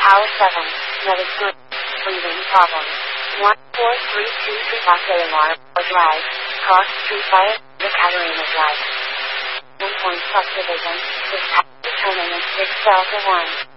Power 7. Medic good. Breathing problems. 1432 Alarm was live. Cross Street Fire. The Catarina Drive. 1 point subdivision. 6 determinant 6 Delta 1.